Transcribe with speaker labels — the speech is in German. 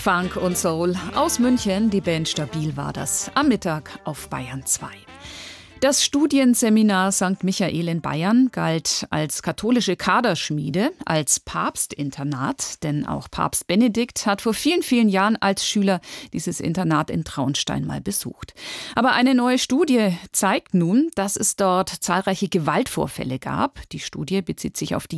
Speaker 1: Funk und Soul. Aus München, die Band Stabil war das. Am Mittag auf Bayern 2. Das Studienseminar St. Michael in Bayern galt als katholische Kaderschmiede, als Papstinternat, denn auch Papst Benedikt hat vor vielen, vielen Jahren als Schüler dieses Internat in Traunstein mal besucht. Aber eine neue Studie zeigt nun, dass es dort zahlreiche Gewaltvorfälle gab. Die Studie bezieht sich auf die